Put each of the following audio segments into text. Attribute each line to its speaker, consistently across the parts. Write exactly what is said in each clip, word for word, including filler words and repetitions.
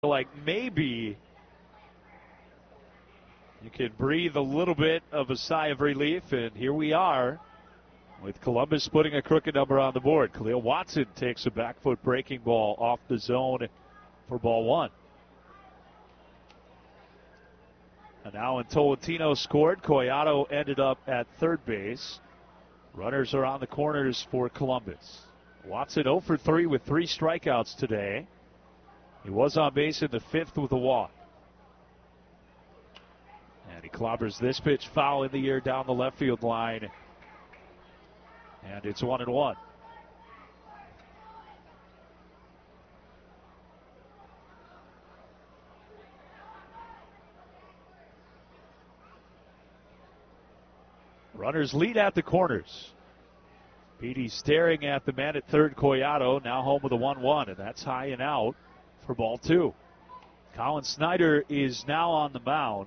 Speaker 1: like maybe you could breathe a little bit of a sigh of relief, and here we are with Columbus putting a crooked number on the board. Khalil Watson takes a back foot breaking ball off the zone for ball one. And now when Tolentino scored, Collado ended up at third base. Runners are on the corners for Columbus. Watson oh for three with three strikeouts today. He was on base in the fifth with a walk. And he clobbers this pitch foul in the air down the left field line. And it's one and one. Runners lead at the corners. Beatty staring at the man at third, Collado, now home with a one one, and that's high and out for ball two. Colin Snyder is now on the mound.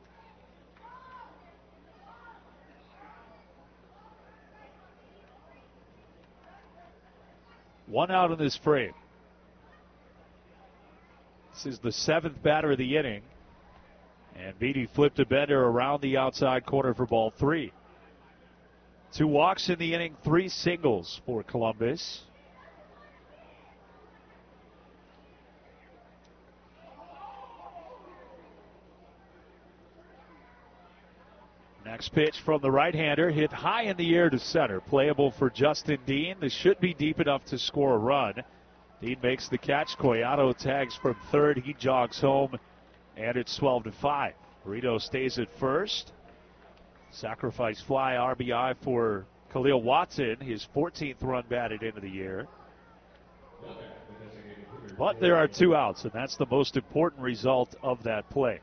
Speaker 1: One out in this frame. This is the seventh batter of the inning. And Beatty flipped a bender around the outside corner for ball three. Two walks in the inning, three singles for Columbus. Next pitch from the right-hander, hit high in the air to center. Playable for Justin Dean. This should be deep enough to score a run. Dean makes the catch. Collado tags from third. He jogs home, and it's twelve to five. Burrito stays at first. Sacrifice fly R B I for Khalil Watson, his fourteenth run batted into the year. But there are two outs, and that's the most important result of that play.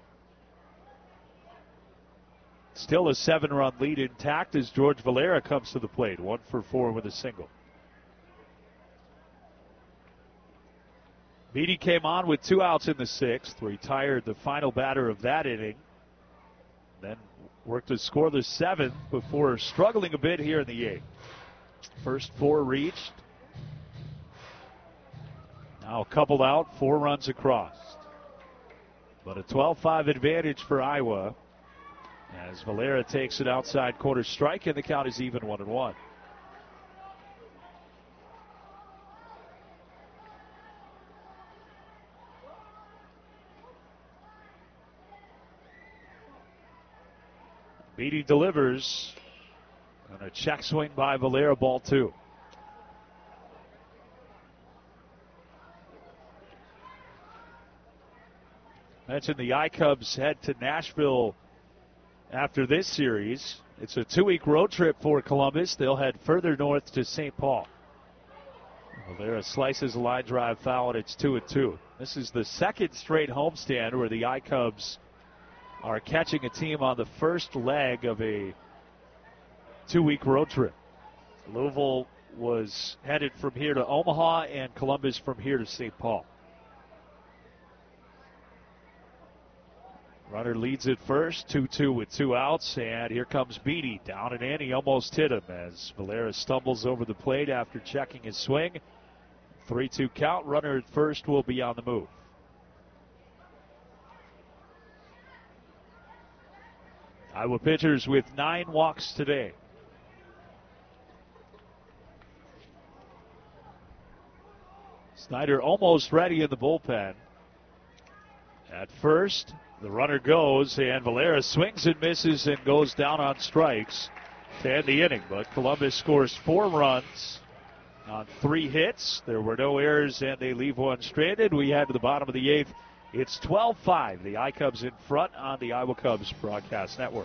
Speaker 1: Still a seven-run lead intact as George Valera comes to the plate, one for four with a single. Beatty came on with two outs in the sixth, retired the final batter of that inning, then worked a scoreless seventh before struggling a bit here in the eighth. First four reached. Now coupled out, four runs across. But a twelve five advantage for Iowa as Valera takes an outside corner strike, and the count is even one and one. Beatty delivers on a check swing by Valera, ball two. Mentioned the I-Cubs head to Nashville after this series. It's a two-week road trip for Columbus. They'll head further north to Saint Paul. Valera slices a line drive foul, and it's two and two. This is the second straight homestand where the I-Cubs are catching a team on the first leg of a two-week road trip. Louisville was headed from here to Omaha, and Columbus from here to Saint Paul. Runner leads at first, two two with two outs, and here comes Beatty down and in. He almost hit him as Valera stumbles over the plate after checking his swing. three two count. Runner at first will be on the move. Iowa pitchers with nine walks today. Snyder almost ready in the bullpen. At first, the runner goes, and Valera swings and misses and goes down on strikes to end the inning. But Columbus scores four runs on three hits. There were no errors, and they leave one stranded. We head to the bottom of the eighth. It's twelve five. The I-Cubs in front on the Iowa Cubs broadcast network.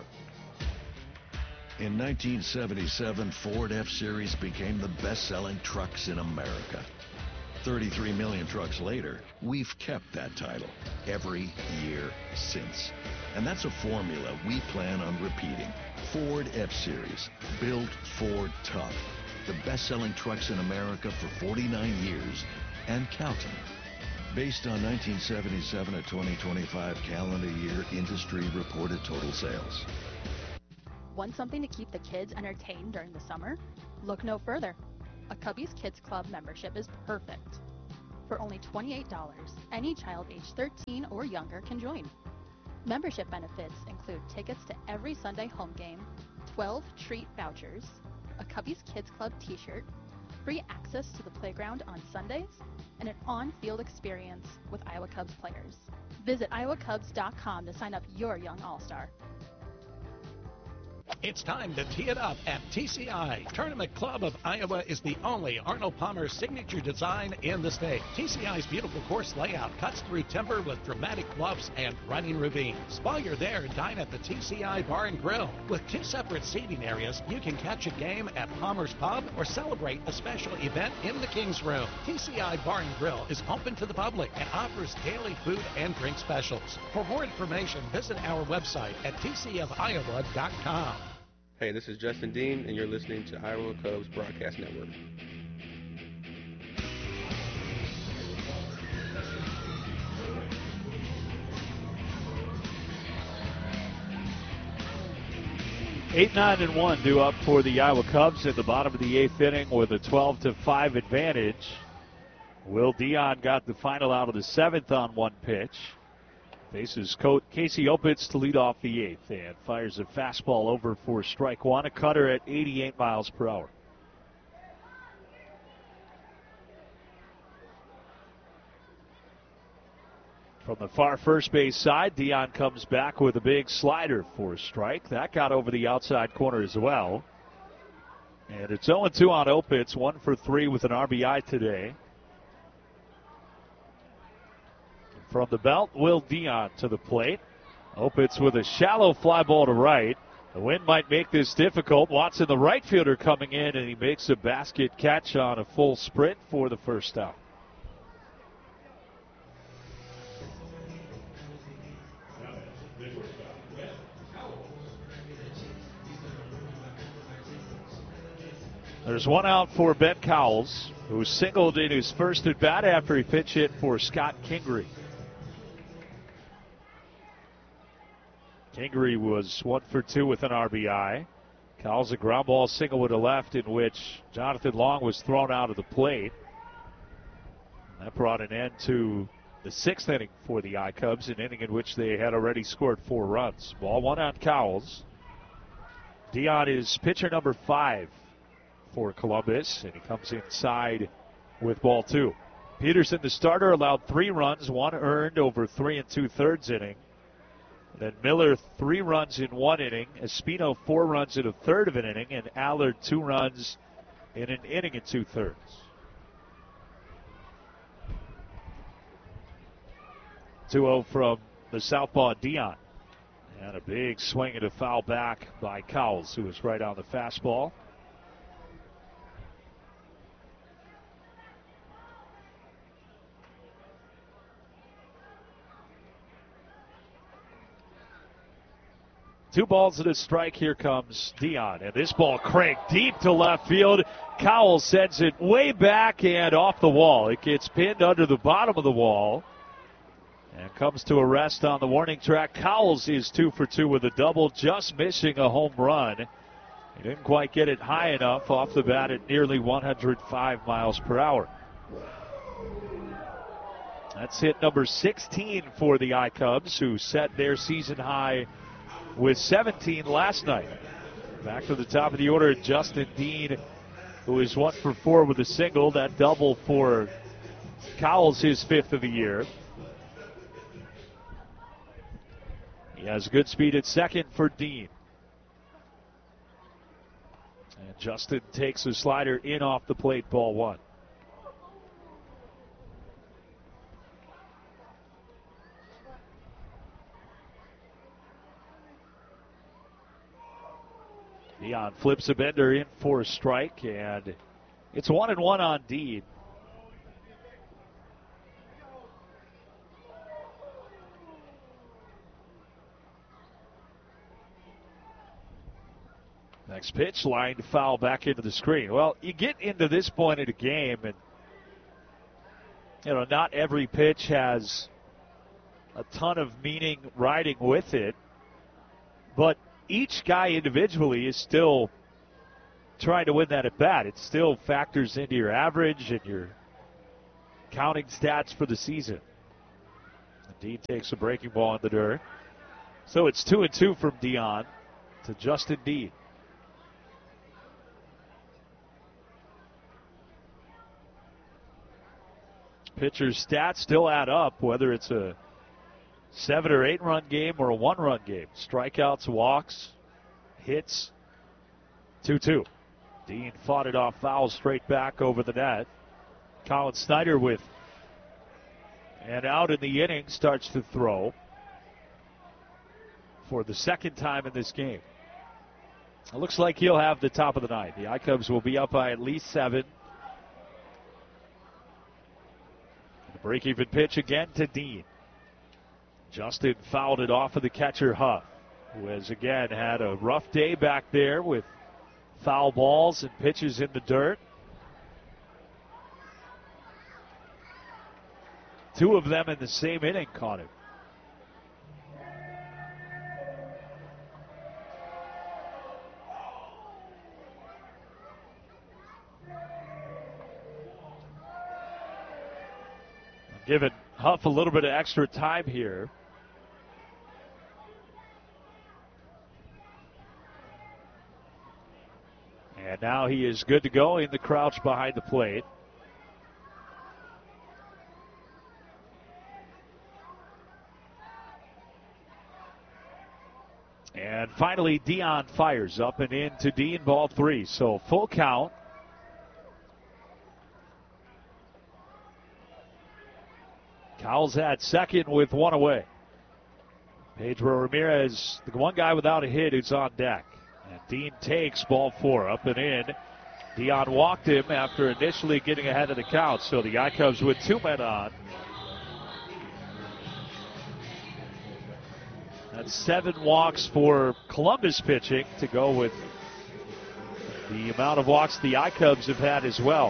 Speaker 2: In nineteen seventy-seven, Ford F-Series became the best-selling trucks in America. thirty-three million trucks later, we've kept that title every year since. And that's a formula we plan on repeating. Ford F-Series, built Ford tough. The best-selling trucks in America for forty-nine years and counting. Based on nineteen seventy-seven to twenty twenty-five calendar year industry reported total sales.
Speaker 3: Want something to keep the kids entertained during the summer? Look no further. A Cubbies Kids Club membership is perfect. For only twenty-eight dollars, any child age thirteen or younger can join. Membership benefits include tickets to every Sunday home game, twelve treat vouchers, a Cubbies Kids Club t-shirt, free access to the playground on Sundays, and an on-field experience with Iowa Cubs players. Visit iowa cubs dot com to sign up your young all-star.
Speaker 4: It's time to tee it up at T C I. Tournament Club of Iowa is the only Arnold Palmer signature design in the state. T C I's beautiful course layout cuts through timber with dramatic bluffs and running ravines. While you're there, dine at the T C I Bar and Grill. With two separate seating areas, you can catch a game at Palmer's Pub or celebrate a special event in the King's Room. T C I Bar and Grill is open to the public and offers daily food and drink specials. For more information, visit our website at t c f iowa dot com.
Speaker 5: Hey, this is Justin Dean, and you're listening to Iowa Cubs Broadcast Network.
Speaker 1: Eight, nine, and one due up for the Iowa Cubs at the bottom of the eighth inning with a twelve to five advantage. Will Dion got the final out of the seventh on one pitch. Faces Casey Opitz to lead off the eighth and fires a fastball over for strike one, a cutter at eighty-eight miles per hour. From the far first base side, Dion comes back with a big slider for a strike. That got over the outside corner as well. And it's oh two on Opitz, one for three with an R B I today. From the belt, Will Dion to the plate. Opitz with a shallow fly ball to right. The wind might make this difficult. Watson, the right fielder, coming in, and he makes a basket catch on a full sprint for the first out. There's one out for Ben Cowles, who singled in his first at bat after he pitch hit for Scott Kingery. Kingery was one for two with an R B I. Cowles a ground ball single with a left in which Jonathan Long was thrown out of the plate. That brought an end to the sixth inning for the I-Cubs, an inning in which they had already scored four runs. Ball one on Cowles. Dion is pitcher number five for Columbus, and he comes inside with ball two. Peterson, the starter, allowed three runs, one earned over three and two-thirds inning. Then Miller, three runs in one inning. Espino, four runs in a third of an inning. And Allard, two runs in an inning and two-thirds. two oh from the southpaw Dion. And a big swing and a foul back by Cowles, who was right on the fastball. Two balls and a strike. Here comes Dion. And this ball cranked deep to left field. Cowles sends it way back and off the wall. It gets pinned under the bottom of the wall and comes to a rest on the warning track. Cowles is two for two with a double, just missing a home run. He didn't quite get it high enough off the bat at nearly one hundred five miles per hour. That's hit number sixteen for the I-Cubs, who set their season high with seventeen last night. Back to the top of the order, Justin Dean, who is one for four with a single. That double for Cowles, his fifth of the year. He has good speed at second for Dean. And Justin takes a slider in off the plate, ball one. Dion flips a bender in for a strike, and it's one and one on Dean. Next pitch, lined foul back into the screen. Well, you get into this point of the game, and you know, not every pitch has a ton of meaning riding with it, but each guy individually is still trying to win that at bat. It still factors into your average and your counting stats for the season. Dean takes a breaking ball in the dirt. So it's two and two from Dion to Justin Dean. Pitcher's stats still add up, whether it's a seven or eight run game or a one run game. Strikeouts, walks, hits, two two. Dean fought it off foul straight back over the net. Colin Snyder with an out in the inning starts to throw for the second time in this game. It looks like he'll have the top of the ninth. The iCubs will be up by at least seven. The break-even pitch again to Dean. Justin fouled it off of the catcher, Huff, who has again had a rough day back there with foul balls and pitches in the dirt. Two of them in the same inning caught him. Giving Huff a little bit of extra time here. And now he is good to go in the crouch behind the plate. And finally, Dion fires up and in to Dean, ball three. So full count. Cowles had second with one away. Pedro Ramirez, the one guy without a hit who's on deck. And Dean takes ball four up and in. Dion walked him after initially getting ahead of the count. So the iCubs with two men on. That's seven walks for Columbus pitching to go with the amount of walks the iCubs have had as well.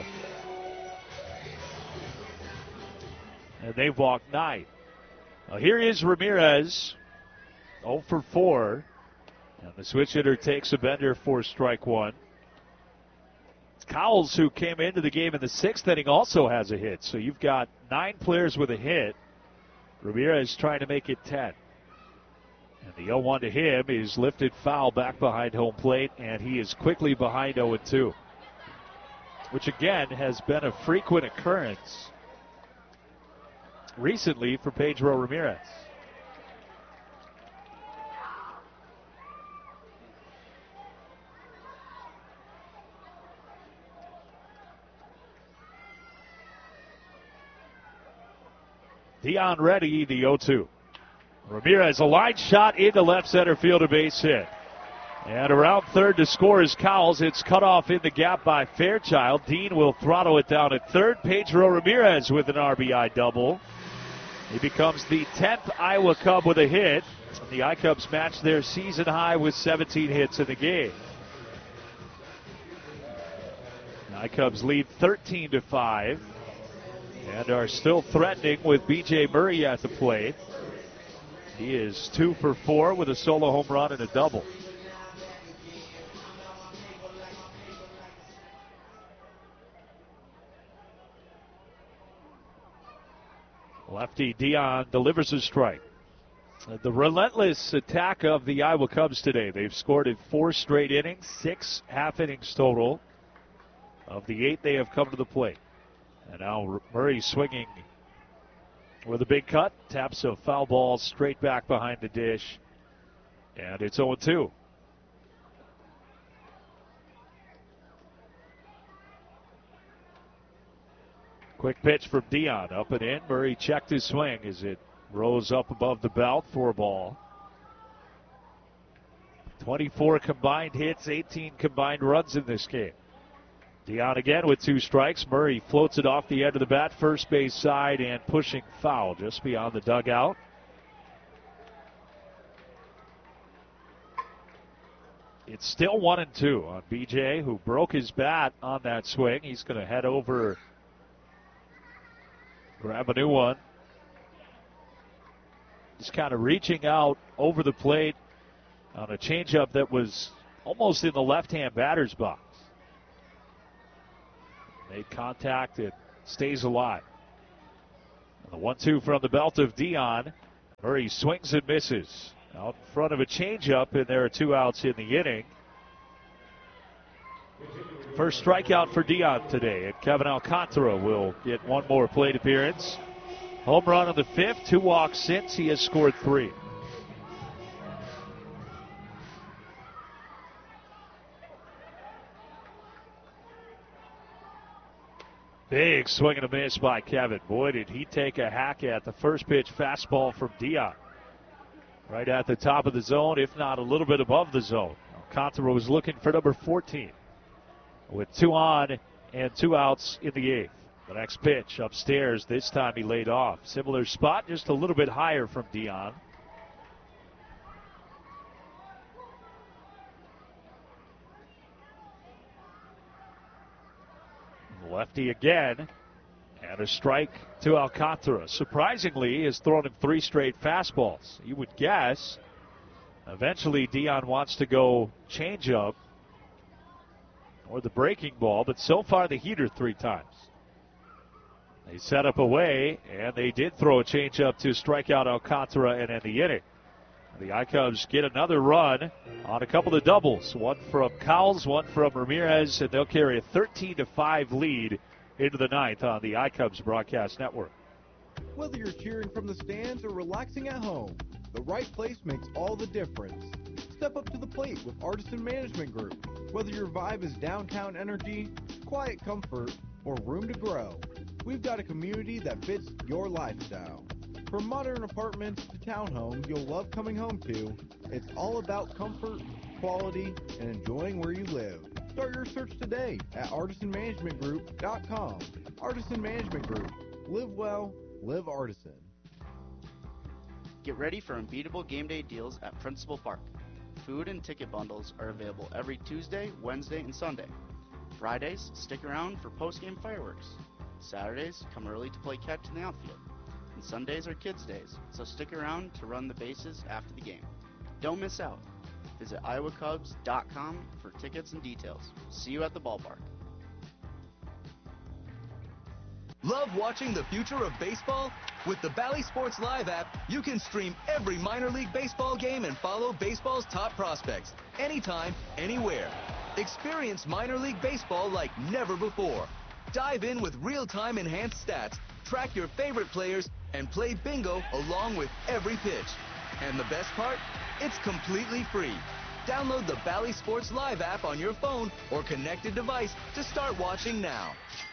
Speaker 1: And they've walked nine. Now here is Ramirez, oh for four. And the switch hitter takes a bender for strike one. Cowles, who came into the game in the sixth inning, also has a hit. So you've got nine players with a hit. Ramirez trying to make it ten. And the oh one to him is lifted foul back behind home plate, and he is quickly behind oh two. Which again has been a frequent occurrence recently for Pedro Ramirez. Dion ready, the oh two. Ramirez, a line shot into left center field, a base hit. And around third to score is Cowles. It's cut off in the gap by Fairchild. Dean will throttle it down at third. Pedro Ramirez with an R B I double. He becomes the tenth Iowa Cub with a hit. The iCubs match their season high with seventeen hits in the game. The iCubs lead thirteen to five and are still threatening with B J Murray at the plate. He is two for four with a solo home run and a double. Lefty Dion delivers a strike. The relentless attack of the Iowa Cubs today. They've scored in four straight innings, six half innings total. Of the eight they have come to the plate. And now Murray swinging with a big cut. Taps a foul ball straight back behind the dish. And it's oh two. Quick pitch from Dion, up and in. Murray checked his swing as it rose up above the belt for a ball. twenty-four combined hits, eighteen combined runs in this game. Dion again with two strikes. Murray floats it off the end of the bat, first base side, and pushing foul just beyond the dugout. It's still one and two on B J, who broke his bat on that swing. He's going to head over, grab a new one. Just kind of reaching out over the plate on a changeup that was almost in the left-hand batter's box. Made contact, it stays alive. The one two from the belt of Dion. Murray swings and misses. Out in front of a changeup, and there are two outs in the inning. First strikeout for Dion today, and Kevin Alcantara will get one more plate appearance. Home run on the fifth, two walks since. He has scored three. Big swing and a miss by Kevin. Boy, did he take a hack at the first pitch fastball from Dion. Right at the top of the zone, if not a little bit above the zone. Alcantara was looking for number fourteen. With two on and two outs in the eighth. The next pitch upstairs, this time he laid off. Similar spot, just a little bit higher from Dion. Lefty again, and a strike to Alcantara. Surprisingly, has thrown him three straight fastballs. You would guess eventually Dion wants to go changeup or the breaking ball, but so far the heater three times. They set up away, and they did throw a changeup to strike out Alcantara and end the inning. The I-Cubs get another run on a couple of doubles. One from Cowles, one from Ramirez, and they'll carry a thirteen to five lead into the ninth on the I-Cubs broadcast network.
Speaker 6: Whether you're cheering from the stands or relaxing at home, the right place makes all the difference. Step up to the plate with Artisan Management Group. Whether your vibe is downtown energy, quiet comfort, or room to grow, we've got a community that fits your lifestyle. From modern apartments to townhomes you'll love coming home to, it's all about comfort, quality, and enjoying where you live. Start your search today at artisan management group dot com. Artisan Management Group. Live well, live Artisan.
Speaker 7: Get ready for unbeatable game day deals at Principal Park. Food and ticket bundles are available every Tuesday, Wednesday, and Sunday. Fridays, stick around for post-game fireworks. Saturdays, come early to play catch in the outfield. And Sundays are kids' days, so stick around to run the bases after the game. Don't miss out. Visit iowa cubs dot com for tickets and details. See you at the ballpark.
Speaker 8: Love watching the future of baseball? With the Bally Sports Live app, you can stream every minor league baseball game and follow baseball's top prospects anytime, anywhere. Experience minor league baseball like never before. Dive in with real-time enhanced stats, track your favorite players, and play bingo along with every pitch. And the best part? It's completely free. Download the Bally Sports Live app on your phone or connected device to start watching now.